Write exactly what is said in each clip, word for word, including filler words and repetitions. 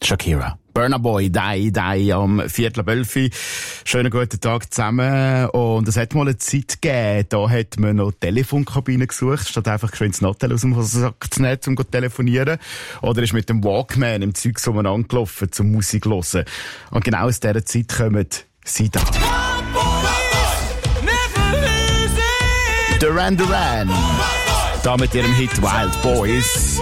Shakira. Burna Boy, die, die am Viertel ab elf. Schönen guten Tag zusammen. Und es hat mal eine Zeit gegeben, da hat man noch Telefonkabinen gesucht, statt einfach geschwind das Nattel aus dem Sacknetz, um zu telefonieren. Oder ist mit dem Walkman im Zeug so angelaufen, zum Musik hören. Und genau aus dieser Zeit kommen sie da. Duran Duran. Da mit ihrem Hit Wild Boys.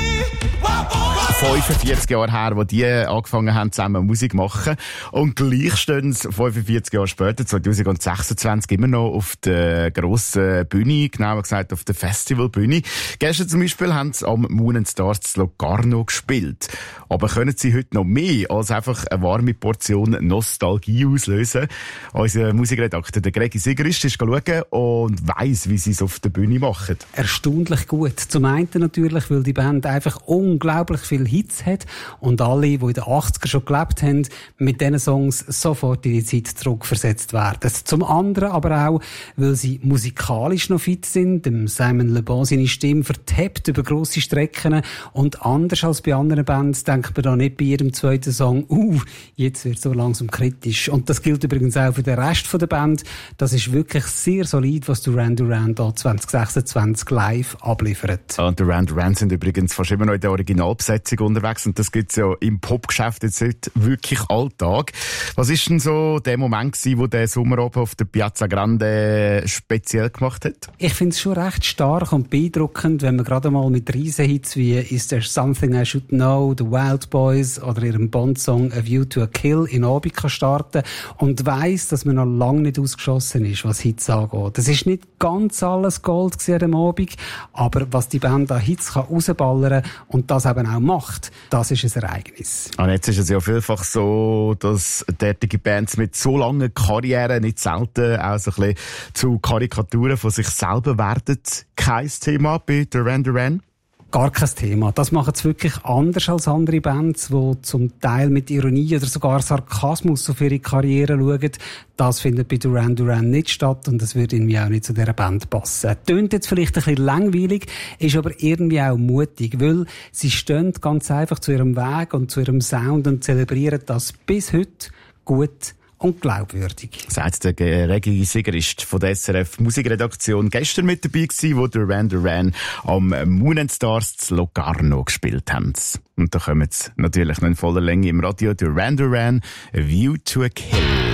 fünfundvierzig Jahre her, wo die angefangen haben, zusammen Musik zu machen. Und gleich stehen sie fünfundvierzig Jahre später, zwanzig sechsundzwanzig, immer noch auf der grossen Bühne, genauer gesagt auf der Festivalbühne. Gestern zum Beispiel haben sie am Moon and Stars zu Locarno gespielt. Aber können sie heute noch mehr als einfach eine warme Portion Nostalgie auslösen? Unser Musikredakteur, der Gregi Sigrist, ist schauen und weiss, wie sie es auf der Bühne machen. Erstaunlich gut. Zum einen natürlich, weil die Band einfach unglaublich viel Hits hat und alle, die in den achtziger schon gelebt haben, mit diesen Songs sofort in die Zeit zurückversetzt werden. Zum anderen aber auch, weil sie musikalisch noch fit sind, dem Simon Le Bon seine Stimme vertappt über grosse Strecken und anders als bei anderen Bands denkt man da nicht bei jedem zweiten Song, uh, jetzt wird so langsam kritisch. Und das gilt übrigens auch für den Rest der Band. Das ist wirklich sehr solid, was Duran Duran da zwanzig sechsundzwanzig live abliefert. Und Duran Duran sind übrigens fast immer noch in der Originalbesetzung unterwegs und das gibt's ja im Popgeschäft jetzt nicht wirklich Alltag. Was ist denn so der Moment gewesen, wo der Sommer oben auf der Piazza Grande speziell gemacht hat? Ich finde es schon recht stark und beeindruckend, wenn man gerade mal mit Riesenhits wie Is There Something I Should Know, The Wild Boys oder ihrem Bond-Song A View to a Kill in Abend kann starten und weiss, dass man noch lange nicht ausgeschossen ist, was Hits angeht. Das ist nicht ganz alles Gold gewesen an dem Abend, aber was die Band an Hits kann rausballern und das eben auch macht, das ist ein Ereignis. Und jetzt ist es ja vielfach so, dass derartige Bands mit so langen Karrieren nicht selten auch so ein bisschen zu Karikaturen von sich selber werden. Kein Thema bei Duran Duran? Gar kein Thema. Das machen es wirklich anders als andere Bands, die zum Teil mit Ironie oder sogar Sarkasmus auf ihre Karriere schauen. Das findet bei Duran Duran nicht statt und das würde irgendwie auch nicht zu dieser Band passen. Tönt jetzt vielleicht ein bisschen langweilig, ist aber irgendwie auch mutig, weil sie stehen ganz einfach zu ihrem Weg und zu ihrem Sound und zelebrieren das bis heute gut und glaubwürdig. Sagt der Regi Sigrist von der S R F Musikredaktion gestern mit dabei gewesen, wo Duran Duran am Moon and Stars zu Locarno gespielt haben. Und da kommen sie natürlich noch in voller Länge im Radio. Duran Duran, A View to a Kill.